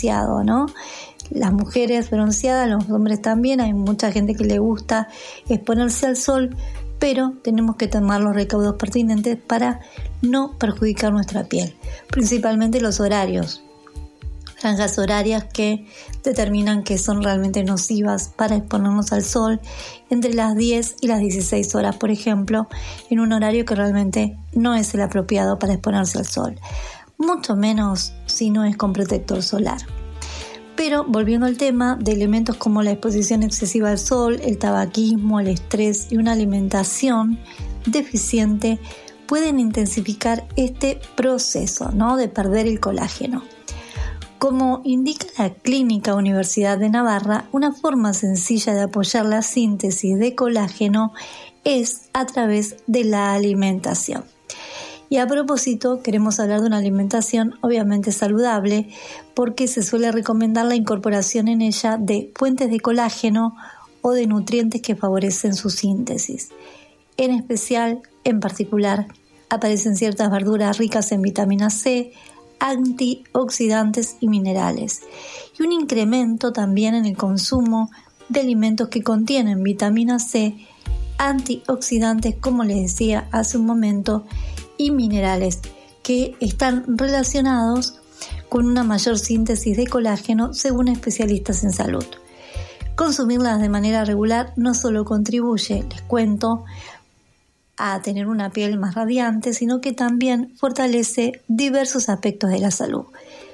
bronceado, ¿no? Las mujeres bronceadas, los hombres también, hay mucha gente que le gusta exponerse al sol, pero tenemos que tomar los recaudos pertinentes para no perjudicar nuestra piel, principalmente los horarios, franjas horarias que determinan que son realmente nocivas para exponernos al sol, entre las 10 y las 16 horas, por ejemplo, en un horario que realmente no es el apropiado para exponerse al sol, mucho menos si no es con protector solar. Pero volviendo al tema de elementos como la exposición excesiva al sol, el tabaquismo, el estrés y una alimentación deficiente pueden intensificar este proceso, ¿no?, de perder el colágeno. Como indica la Clínica Universidad de Navarra, una forma sencilla de apoyar la síntesis de colágeno es a través de la alimentación. Y a propósito, queremos hablar de una alimentación obviamente saludable, porque se suele recomendar la incorporación en ella de fuentes de colágeno o de nutrientes que favorecen su síntesis. En especial, en particular, aparecen ciertas verduras ricas en vitamina C, antioxidantes y minerales, y un incremento también en el consumo de alimentos que contienen vitamina C, antioxidantes, como les decía hace un momento, y minerales que están relacionados con una mayor síntesis de colágeno según especialistas en salud. Consumirlas de manera regular no solo contribuye, les cuento, a tener una piel más radiante, sino que también fortalece diversos aspectos de la salud.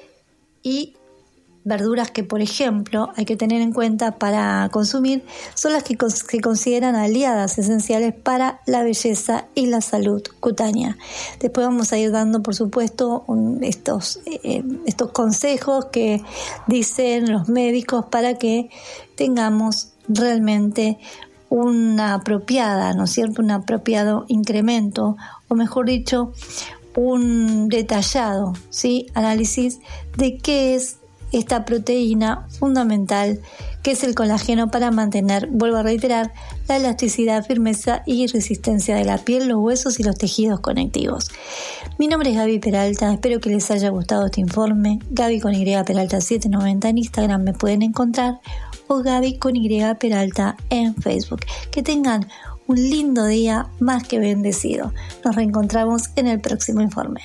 Y verduras que, por ejemplo, hay que tener en cuenta para consumir son las que se consideran aliadas esenciales para la belleza y la salud cutánea. Después vamos a ir dando, por supuesto, estos consejos que dicen los médicos para que tengamos realmente una apropiada, ¿no es cierto?, un apropiado incremento, o mejor dicho, un detallado, ¿sí?, análisis de qué es esta proteína fundamental que es el colágeno para mantener, vuelvo a reiterar, la elasticidad, firmeza y resistencia de la piel, los huesos y los tejidos conectivos. Mi nombre es Gaby Peralta, espero que les haya gustado este informe. Gaby con Y Peralta 790 en Instagram me pueden encontrar, o Gaby con Y Peralta en Facebook. Que tengan un lindo día más que bendecido. Nos reencontramos en el próximo informe.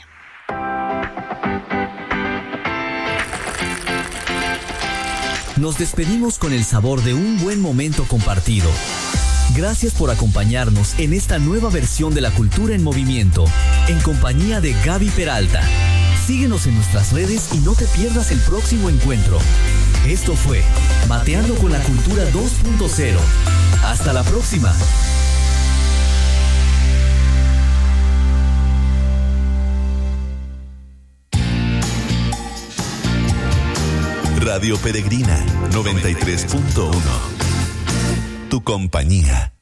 Nos despedimos con el sabor de un buen momento compartido. Gracias por acompañarnos en esta nueva versión de La Cultura en Movimiento, en compañía de Gaby Peralta. Síguenos en nuestras redes y no te pierdas el próximo encuentro. Esto fue Mateando con la Cultura 2.0. Hasta la próxima. Radio Peregrina 93.1. Tu compañía.